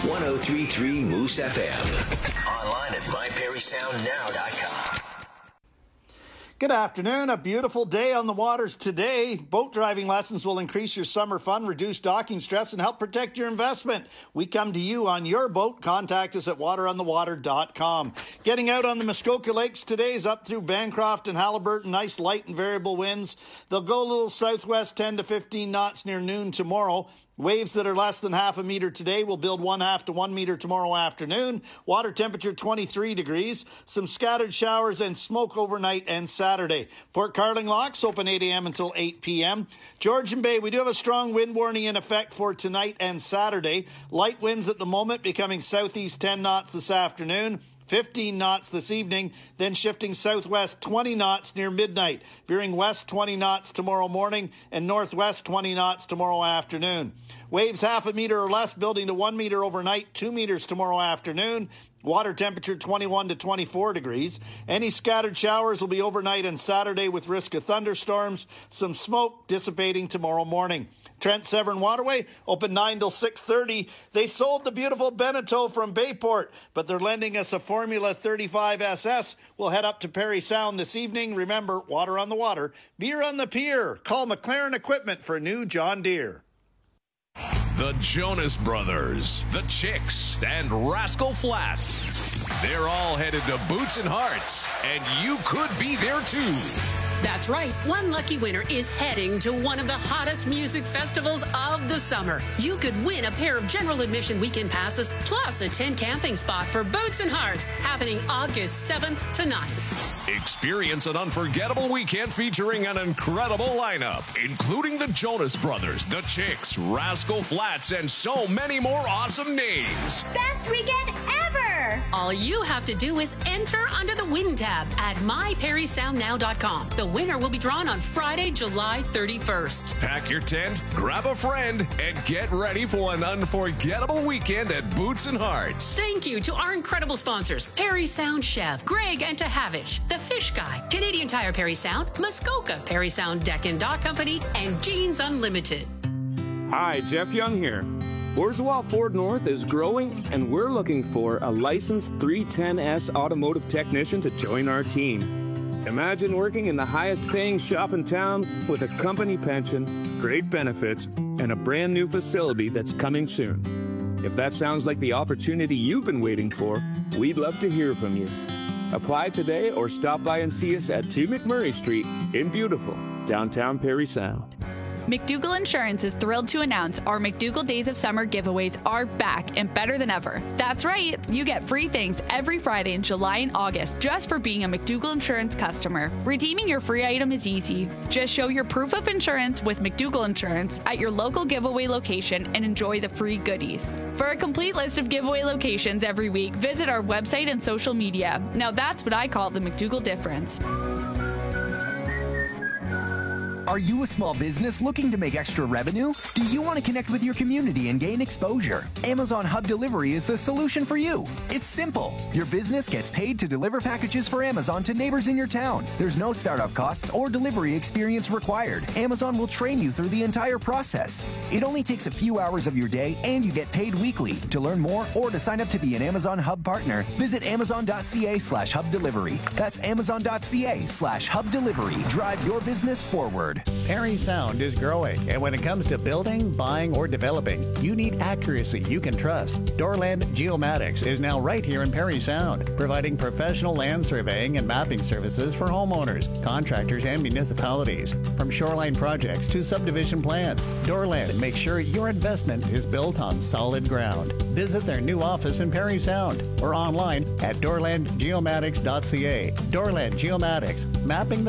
1033 Moose FM. Online at myperrysoundnow.com. Good afternoon. A beautiful day on the waters today. Boat driving lessons will increase your summer fun, reduce docking stress, and help protect your investment. We come to you on your boat. Contact us at wateronthewater.com. Getting out on the Muskoka Lakes today is up through Bancroft and Haliburton. Nice light and variable winds. They'll go a little southwest 10 to 15 knots near noon tomorrow. Waves that are less than half a meter today will build 1/2 to 1 meter tomorrow afternoon. Water temperature 23 degrees. Some scattered showers and smoke overnight and Saturday. Port Carling locks open 8 a.m. until 8 p.m. Georgian Bay, we do have a strong wind warning in effect for tonight and Saturday. Light winds at the moment becoming southeast 10 knots this afternoon. 15 knots this evening, then shifting southwest 20 knots near midnight, veering west 20 knots tomorrow morning and northwest 20 knots tomorrow afternoon. Waves half a meter or less, building to 1 meter overnight, 2 meters tomorrow afternoon. Water temperature 21 to 24 degrees. Any scattered showers will be overnight and Saturday with risk of thunderstorms. Some smoke dissipating tomorrow morning. Trent Severn Waterway, open 9 till 6:30. They sold the beautiful Beneteau from Bayport, but they're lending us a Formula 35 SS. We'll head up to Parry Sound this evening. Remember, water on the water, beer on the pier. Call McLaren Equipment for new John Deere. The Jonas Brothers, the Chicks, and Rascal Flatts. They're all headed to Boots and Hearts, and you could be there too. That's right. One lucky winner is heading to one of the hottest music festivals of the summer. You could win a pair of general admission weekend passes plus a tent camping spot for Boots and Hearts happening August 7th to 9th. Experience an unforgettable weekend featuring an incredible lineup, including the Jonas Brothers, the Chicks, Rascal Flatts, and so many more awesome names. Best weekend ever! All you have to do is enter under the Win tab at myperrysoundnow.com. The winner will be drawn on Friday, July 31st. Pack your tent, grab a friend, and get ready for an unforgettable weekend at Boots and Hearts. Thank you to our incredible sponsors, Parry Sound Chef, Greg and Tahavich, The Fish Guy, Canadian Tire Parry Sound, Muskoka Parry Sound Deck and Dock Company, and Jeans Unlimited. Hi, Jeff Young here. Bourgeois Ford North is growing, and we're looking for a licensed 310S automotive technician to join our team. Imagine working in the highest paying shop in town with a company pension, great benefits, and a brand new facility that's coming soon. If that sounds like the opportunity you've been waiting for, we'd love to hear from you. Apply today or stop by and see us at 2 McMurray Street in beautiful downtown Parry Sound. McDougall Insurance is thrilled to announce our McDougall Days of Summer giveaways are back and better than ever. That's right, you get free things every Friday in July and August just for being a McDougall Insurance customer. Redeeming your free item is easy. Just show your proof of insurance with McDougall Insurance at your local giveaway location and enjoy the free goodies. For a complete list of giveaway locations every week, visit our website and social media. Now that's what I call the McDougall difference. Are you a small business looking to make extra revenue? Do you want to connect with your community and gain exposure? Amazon Hub Delivery is the solution for you. It's simple. Your business gets paid to deliver packages for Amazon to neighbors in your town. There's no startup costs or delivery experience required. Amazon will train you through the entire process. It only takes a few hours of your day and you get paid weekly. To learn more or to sign up to be an Amazon Hub partner, visit amazon.ca/hub delivery. That's amazon.ca/hub delivery. Drive your business forward. Parry Sound is growing, and when it comes to building, buying, or developing, you need accuracy you can trust. Doorland Geomatics is now right here in Parry Sound, providing professional land surveying and mapping services for homeowners, contractors, and municipalities. From shoreline projects to subdivision plans, Doorland makes sure your investment is built on solid ground. Visit their new office in Parry Sound or online at doorlandgeomatics.ca. Doorland Geomatics, mapping the